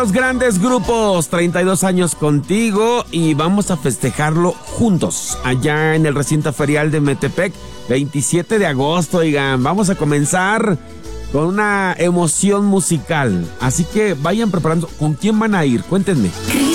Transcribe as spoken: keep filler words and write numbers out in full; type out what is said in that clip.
Los grandes grupos, treinta y dos años contigo y vamos a festejarlo juntos allá en el recinto ferial de Metepec, veintisiete de agosto, oigan, vamos a comenzar con una emoción musical, así que vayan preparando. ¿Con quién van a ir? Cuéntenme.